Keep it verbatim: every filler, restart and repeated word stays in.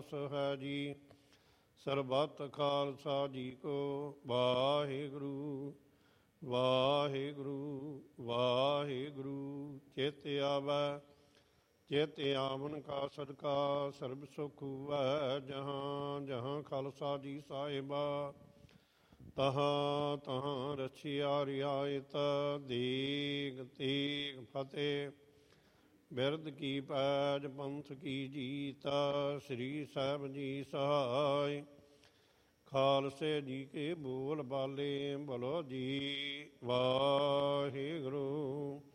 ਅਰਦਾਸ ਹੈ ਜੀ। ਸਰਬੱਤ ਖਾਲਸਾ ਜੀ ਕੋ ਵਾਹਿਗੁਰੂ ਵਾਹਿਗੁਰੂ ਵਾਹਿਗੁਰੂ। ਚਿਤ ਆਵੈ ਚਿਤ ਆਵਨ ਕਾ ਸਦਕਾ ਸਰਬ ਸੁਖ ਹੁਵੈ। ਜਹਾਂ ਜਹਾਂ ਖਾਲਸਾ ਜੀ ਸਾਹਿਬਾ ਤਹਾਂ ਤਹਾਂ ਰਛਿਆ ਰਿਆਇਤ। ਦੇਗ ਤੇਗ ਫਤਿਹ ਬਿਰਦ ਕੀ ਪੈਜ ਪੰਥ ਕੀ ਜੀਤ। ਸ੍ਰੀ ਸਾਹਿਬ ਜੀ ਸਹਾਇ ਖਾਲਸੇ ਜੀ ਕੇ ਬੋਲ ਬਾਲੇ ਬੋਲੋ ਜੀ ਵਾਹਿਗੁਰੂ।